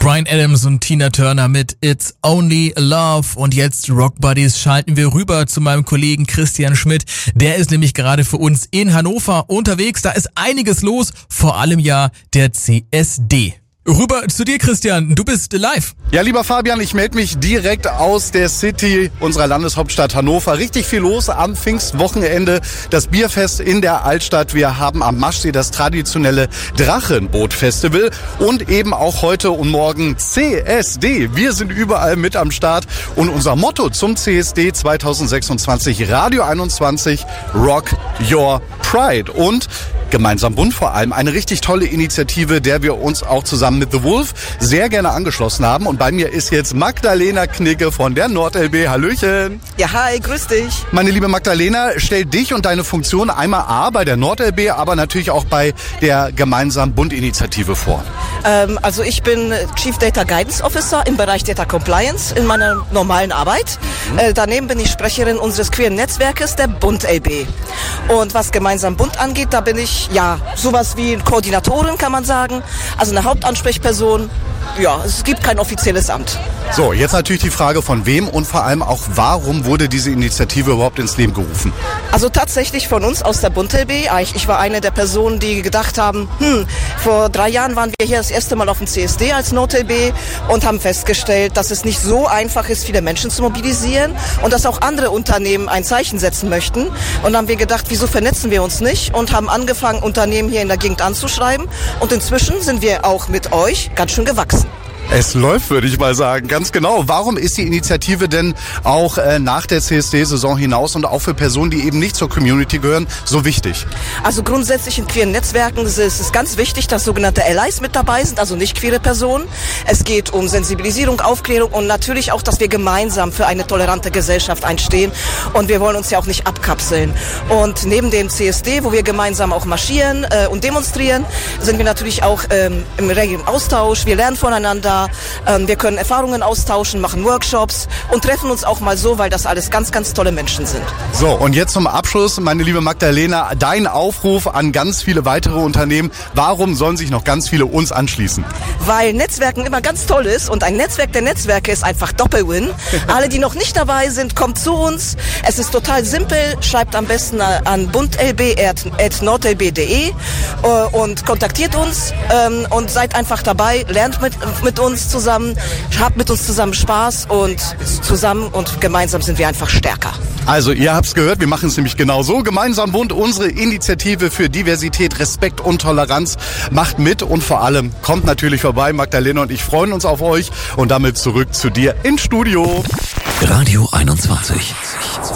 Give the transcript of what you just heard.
Bryan Adams und Tina Turner mit It's Only Love. Und jetzt, Rock Buddies, schalten wir rüber zu meinem Kollegen Christian Schmidt. Der ist nämlich gerade für uns in Hannover unterwegs. Da ist einiges los, vor allem ja der CSD. Rüber zu dir, Christian. Du bist live. Ja, lieber Fabian, ich melde mich direkt aus der City unserer Landeshauptstadt Hannover. Richtig viel los am Pfingstwochenende. Das Bierfest in der Altstadt. Wir haben am Maschsee das traditionelle Drachenboot-Festival und eben auch heute und morgen CSD. Wir sind überall mit am Start und unser Motto zum CSD 2026 Radio 21 Rock Your Pride und Gemeinsam Bunt vor allem. Eine richtig tolle Initiative, der wir uns auch zusammen mit The Wolf sehr gerne angeschlossen haben. Und bei mir ist jetzt Magdalena Knigge von der NordLB. Hallöchen. Ja, hi, grüß dich. Meine liebe Magdalena, stell dich und deine Funktion einmal bei der NordLB, aber natürlich auch bei der Gemeinsam Bunt Initiative vor. Also ich bin Chief Data Guidance Officer im Bereich Data Compliance in meiner normalen Arbeit. Daneben bin ich Sprecherin unseres queeren Netzwerkes, der Bund LB. Und was Gemeinsam Bunt angeht, da bin ich sowas wie Koordinatorin, kann man sagen. Also eine Hauptansprechperson. Ja, es gibt kein offizielles Amt. So, jetzt natürlich die Frage, von wem und vor allem auch, warum wurde diese Initiative überhaupt ins Leben gerufen? Also tatsächlich von uns aus der Bund LB. Ich war eine der Personen, die gedacht haben, vor 3 Jahren waren wir hier das erste Mal auf dem CSD als NordLB und haben festgestellt, dass es nicht so einfach ist, viele Menschen zu mobilisieren und dass auch andere Unternehmen ein Zeichen setzen möchten. Und dann haben wir gedacht, wieso vernetzen wir uns nicht und haben angefangen, Unternehmen hier in der Gegend anzuschreiben. Und inzwischen sind wir auch mit euch ganz schön gewachsen. Es läuft, würde ich mal sagen, ganz genau. Warum ist die Initiative denn auch nach der CSD-Saison hinaus und auch für Personen, die eben nicht zur Community gehören, so wichtig? Also grundsätzlich in queeren Netzwerken ist es ganz wichtig, dass sogenannte Allies mit dabei sind, also nicht queere Personen. Es geht um Sensibilisierung, Aufklärung und natürlich auch, dass wir gemeinsam für eine tolerante Gesellschaft einstehen. Und wir wollen uns ja auch nicht abkapseln. Und neben dem CSD, wo wir gemeinsam auch marschieren und demonstrieren, sind wir natürlich auch im regen Austausch. Wir lernen voneinander. Wir können Erfahrungen austauschen, machen Workshops und treffen uns auch mal so, weil das alles ganz, ganz tolle Menschen sind. So, und jetzt zum Abschluss, meine liebe Magdalena, dein Aufruf an ganz viele weitere Unternehmen. Warum sollen sich noch ganz viele uns anschließen? Weil Netzwerken immer ganz toll ist und ein Netzwerk der Netzwerke ist einfach Doppelwin. Alle, die noch nicht dabei sind, kommt zu uns. Es ist total simpel. Schreibt am besten an bundlb@nordlb.de und kontaktiert uns und seid einfach dabei, lernt mit uns zusammen, habt mit uns zusammen Spaß und zusammen und gemeinsam sind wir einfach stärker. Also, ihr habt's gehört, wir machen es nämlich genau so. Gemeinsam Bunt, unsere Initiative für Diversität, Respekt und Toleranz. Macht mit und vor allem kommt natürlich vorbei. Magdalena und ich freuen uns auf euch und damit zurück zu dir ins Studio. Radio 21.